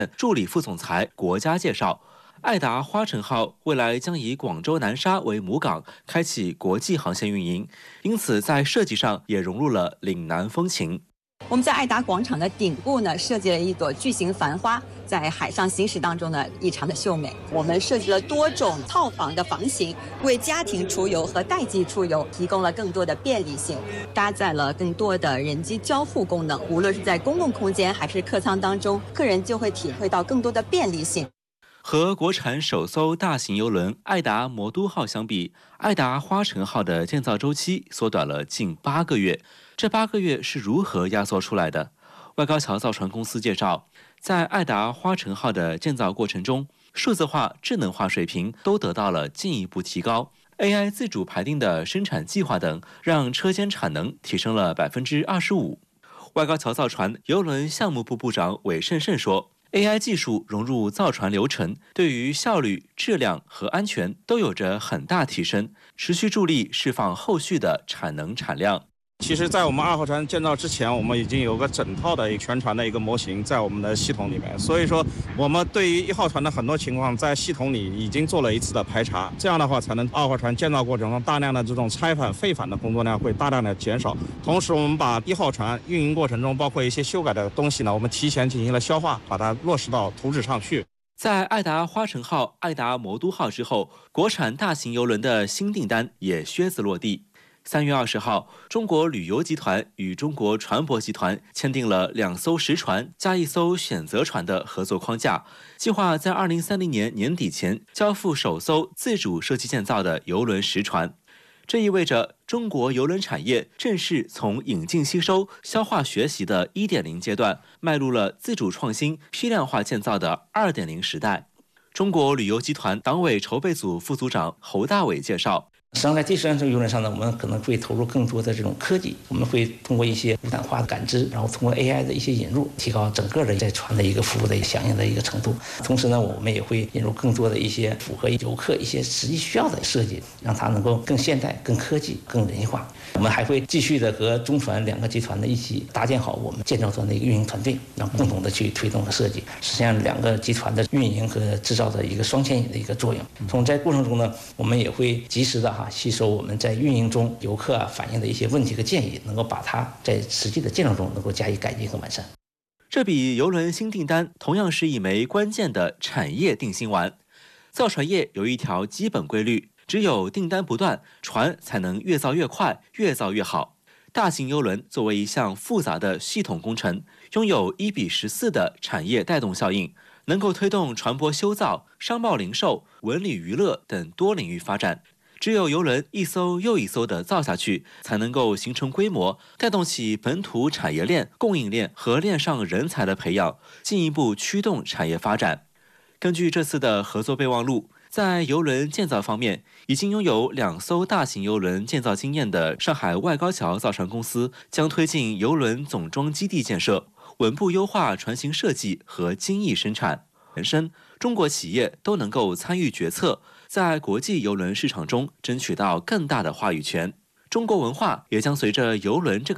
助理副总裁国家介绍，爱达花城号未来将以广州南沙为母港，开启国际航线运营，因此在设计上也融入了岭南风情。 我们在爱达广场的顶部呢，设计了一朵巨型繁花，在海上行驶当中呢，异常的秀美。我们设计了多种套房的房型，为家庭出游和代际出游提供了更多的便利性，搭载了更多的人机交互功能。无论是在公共空间还是客舱当中，客人就会体会到更多的便利性。 和国产首艘大型邮轮爱达魔都号相比，爱达花城号的建造周期缩短了近8个月。这8个月是如何压缩出来的？外高桥造船公司介绍，在爱达花城号的建造过程中，数字化、智能化水平都得到了进一步提高。AI 自主排定的生产计划等，让车间产能提升了25%。外高桥造船邮轮项目部部长韦胜胜说，AI 技术融入造船流程，对于效率、质量和安全都有着很大提升，持续助力释放后续的产能产量。 其实，在我们2号船建造之前，我们已经有个整套的全船的一个模型在我们的系统里面，所以说我们对于1号船的很多情况在系统里已经做了一次的排查，这样的话才能2号船建造过程中大量的这种拆返、废返的工作量会大量的减少。同时，我们把1号船运营过程中包括一些修改的东西呢，我们提前进行了消化，把它落实到图纸上去。 在爱达花城号、爱达魔都号之后，国产大型邮轮的新订单也靴子落地。3月20号，中国旅游集团与中国船舶集团签订了2艘实船加1艘选择船的合作框架，计划在2030年年底前交付首艘自主设计建造的邮轮实船。这意味着中国邮轮产业正式从引进吸收、消化学习的1.0阶段，迈入了自主创新、批量化建造的2.0时代。中国旅游集团党委筹备组副组长侯大伟介绍， 实际上，在第三艘邮轮上呢，我们可能会投入更多的这种科技，我们会通过一些无感化的感知，然后通过 AI 的一些引入，提高整个的在船的一个服务的响应的一个程度。同时呢，我们也会引入更多的一些符合游客一些实际需要的设计，让它能够更现代、更科技、更人性化。我们还会继续的和中船2个集团的一起搭建好我们建造端的一个运营团队，然后共同的去推动和设计，实现2个集团的运营和制造的一个双牵引的一个作用。从在过程中呢，我们也会及时的吸收我们在运营中游客反映的一些问题和建议，能够把它在实际的建造中能够加以改进和完善。 这笔邮轮新订单同样是一枚关键的产业定心丸。造船业有一条基本规律，只有订单不断，船才能越造越快，越造越好。大型邮轮作为一项复杂的系统工程，拥有1:14的产业带动效应，能够推动船舶修造、商贸零售、文旅娱乐等多领域发展。只有邮轮一艘又一艘的造下去，才能够形成规模，带动起本土产业链、供应链和链上人才的培养，进一步驱动产业发展。根据这次的合作备忘录，在邮轮建造方面，已经拥有2艘大型邮轮建造经验的上海外高桥造船公司将推进邮轮总装基地建设，稳步优化船型设计和精益生产。本身，中国企业都能够参与决策，在国际邮轮市场中争取到更大的话语权。中国文化也将随着邮轮这个